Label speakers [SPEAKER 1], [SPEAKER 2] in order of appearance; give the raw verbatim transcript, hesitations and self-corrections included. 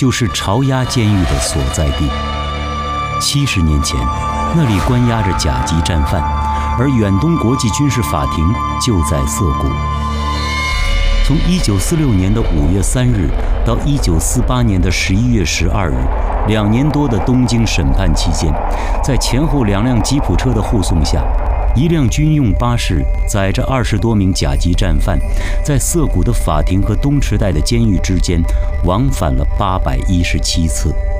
[SPEAKER 1] 就是巢押监狱的所在地。七十年前，那里关押着甲级战犯，而远东国际军事法庭就在涩谷。从一九四六年的五月三日到一九四八年的十一月十二日，两年多的东京审判期间，在前后两辆吉普车的护送下，一辆军用巴士载着二十多名甲级战犯，在涩谷的法庭和东池袋的监狱之间往返了八百一十七次。